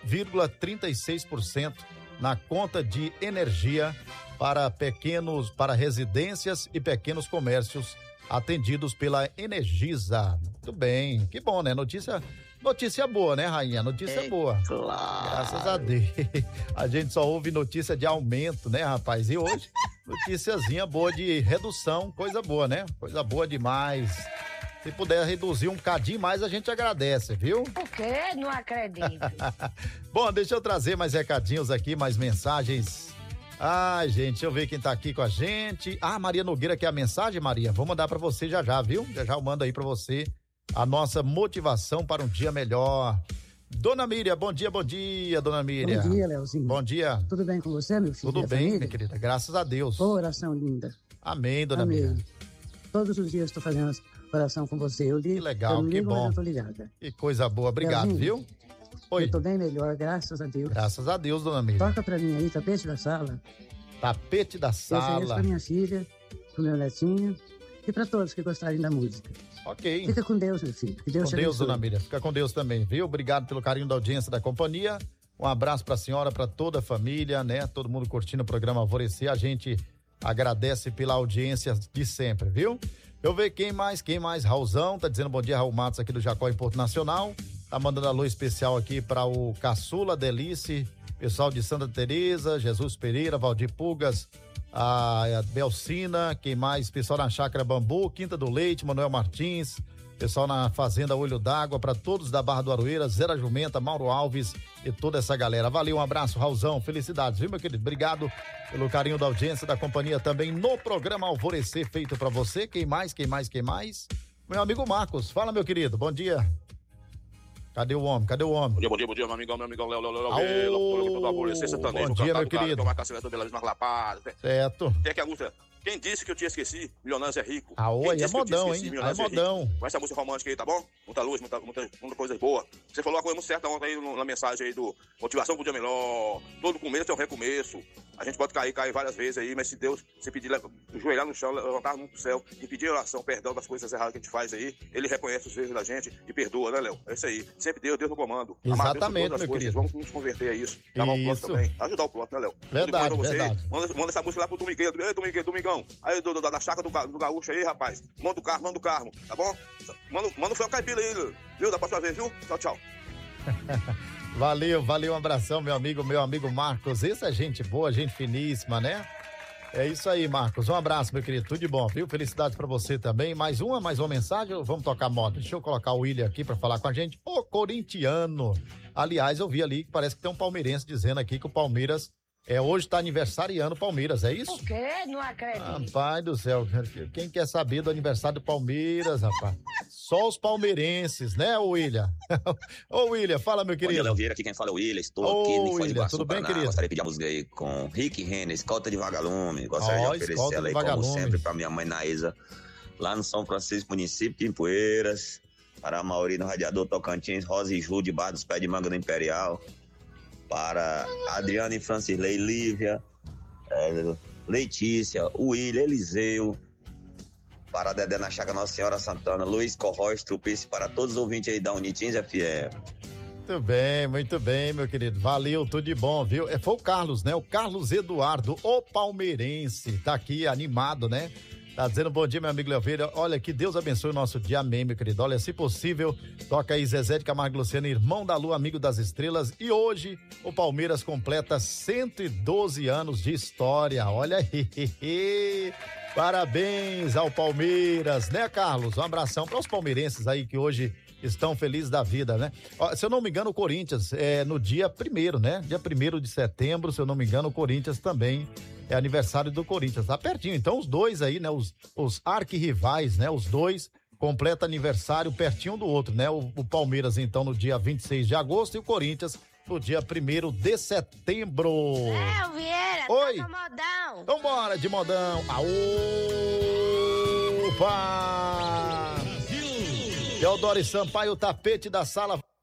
1,36% na conta de energia para residências e pequenos comércios atendidos pela Energisa. Muito bem, que bom, né? Notícia boa, né, rainha? Notícia boa. Claro. Graças a Deus. A gente só ouve notícia de aumento, né, rapaz? E hoje, noticiazinha boa de redução, coisa boa, né? Coisa boa demais. Se puder reduzir um cadinho mais, a gente agradece, viu? Por quê? Não acredito. Bom, deixa eu trazer mais recadinhos aqui, mais mensagens. Ai, gente, deixa eu ver quem tá aqui com a gente. Maria Nogueira quer a mensagem, Maria? Vou mandar pra você já, viu? Já eu mando aí pra você a nossa motivação para um dia melhor. Dona Miriam, bom dia, dona Miriam. Bom dia, Leozinho. Bom dia. Tudo bem com você, meu filho? Tudo bem, minha querida, graças a Deus. Boa oração linda. Amém, dona Miriam. Todos os dias estou fazendo oração com você. Que legal, que bom. Eu tô ligada. Que coisa boa, obrigado, Leozinho, viu? Oi. Eu tô bem melhor, graças a Deus. Graças a Deus, dona Miriam. Toca pra mim aí, Tapete da Sala. Tapete da Sala. Essa é pra minha filha, pro meu netinho e pra todos que gostarem da música. Ok. Fica com Deus, meu filho. Que Deus te abençoe. Com Deus, dona Miriam. Fica com Deus também, viu? Obrigado pelo carinho da audiência da companhia. Um abraço pra senhora, pra toda a família, né? Todo mundo curtindo o programa Alvorecer. A gente agradece pela audiência de sempre, viu? Eu ver quem mais? Raulzão, tá dizendo bom dia, Raul Matos aqui do Jacó em Porto Nacional. Tá mandando alô especial aqui para o Caçula, Delice, pessoal de Santa Teresa, Jesus Pereira, Valdir Pugas, a Belcina, quem mais? Pessoal na Chácara Bambu, Quinta do Leite, Manuel Martins, pessoal na Fazenda Olho d'Água, para todos da Barra do Aroeira, Zera Jumenta, Mauro Alves e toda essa galera. Valeu, um abraço, Raulzão, felicidades, viu, meu querido? Obrigado pelo carinho da audiência, da companhia também no programa Alvorecer feito para você. Quem mais? Meu amigo Marcos, fala, meu querido, bom dia. Cadê o homem? Bom dia, meu amigão Léo. Bom dia, meu querido. Certo. Tem aqui a música. Quem disse que eu te esqueci? Milionários é rico. Aí é modão, hein? Aí é modão. Com essa música romântica aí, tá bom? Muita luz, muita coisa boa. Você falou a coisa muito certa ontem aí na mensagem aí do motivação pro dia melhor. Todo começo é um recomeço. A gente pode cair várias vezes aí, mas se Deus, se pedir, joelhar no chão, levantar no céu e pedir oração, perdão das coisas erradas que a gente faz aí, Ele reconhece os erros da gente e perdoa, né, Léo? É isso aí. Sempre Deus no comando. Exatamente, meu querido. Vamos nos converter a isso. Chamar o plot também. Ajudar o plot, né, Léo? Verdade. Manda essa música lá pro Domingão. Aí, da chácara do gaúcho aí, rapaz. Manda o carro, tá bom? Manda o fel caipira aí, viu? Da próxima vez, viu? Tchau. Valeu, um abração, meu amigo Marcos. Esse é gente boa, gente finíssima, né? É isso aí, Marcos. Um abraço, meu querido. Tudo de bom, viu? Felicidades pra você também. Mais uma mensagem? Vamos tocar moda. Deixa eu colocar o William aqui pra falar com a gente. Ô, corintiano. Aliás, eu vi ali que parece que tem um palmeirense dizendo aqui que o Palmeiras hoje tá aniversariando o Palmeiras, é isso? Por quê? Não acredito. Rapaz do céu, quem quer saber do aniversário do Palmeiras, rapaz? Só os palmeirenses, né, William? Ô, William, fala, meu querido. Bom dia, Léo Vieira, aqui quem fala é o William, estou aqui em Foz do Iguaçu, tudo bem, Paraná. querido? Gostaria de pedir a música aí com Rick Renner, Escolta de Vagalume. Gostaria de oferecer ela aí, como sempre, pra minha mãe Naísa, lá no São Francisco, município de Empoeiras, para a Mauri no Radiador Tocantins, Rosa e Ju, de Barra dos Pés de Manga do Imperial, para Adriana e Francilei, Lívia, Letícia, William, Eliseu, para Dedé na Chácara Nossa Senhora Santana, Luiz Corróis, Trupice, para todos os ouvintes aí da Unitins FM. Muito bem, meu querido. Valeu, tudo de bom, viu? Foi o Carlos, né? O Carlos Eduardo, o palmeirense, tá aqui animado, né? Tá dizendo bom dia, meu amigo Leoveira. Olha, que Deus abençoe o nosso dia, amém, meu querido. Olha, se possível, toca aí Zezé de Camargo e Luciano, irmão da Lua, amigo das estrelas. E hoje, o Palmeiras completa 112 anos de história. Olha aí. Parabéns ao Palmeiras, né, Carlos? Um abração para os palmeirenses aí que hoje estão felizes da vida, né? Ó, se eu não me engano, o Corinthians no dia 1º, né? Dia 1º de setembro, se eu não me engano, o Corinthians também é aniversário do Corinthians. Tá pertinho. Então, os dois aí, né? Os arquirrivais, né? Os dois completa aniversário pertinho do outro, né? O Palmeiras, então, no dia 26 de agosto e o Corinthians no dia 1º de setembro. Vieira, oi. Toca modão. Vambora de modão. Opa! Teodoro Sampaio, o Tapete da Sala.